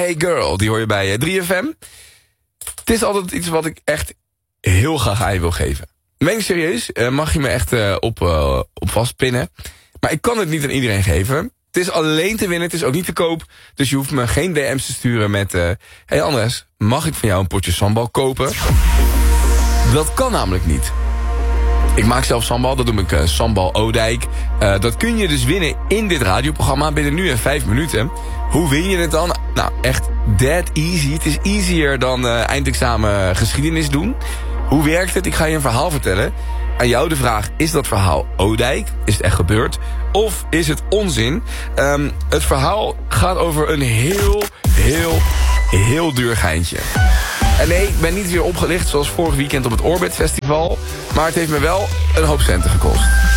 Hey Girl, die hoor je bij 3FM. Het is altijd iets wat ik echt heel graag aan je wil geven. Meen ik serieus, mag je me echt op vastpinnen. Maar ik kan het niet aan iedereen geven. Het is alleen te winnen, het is ook niet te koop. Dus je hoeft me geen DM's te sturen met... hey Andres, mag ik van jou een potje sambal kopen? Dat kan namelijk niet. Ik maak zelf sambal, dat noem ik Sambal Oudijk. Dat kun je dus winnen in dit radioprogramma binnen nu en 5 minuten. Hoe win je het dan? Nou, echt that easy. Het is easier dan eindexamen geschiedenis doen. Hoe werkt het? Ik ga je een verhaal vertellen. Aan jou de vraag, is dat verhaal Oudijk? Is het echt gebeurd? Of is het onzin? Het verhaal gaat over een heel duur geintje. En nee, ik ben niet weer opgelicht zoals vorig weekend op het Orbit Festival. Maar het heeft me wel een hoop centen gekost.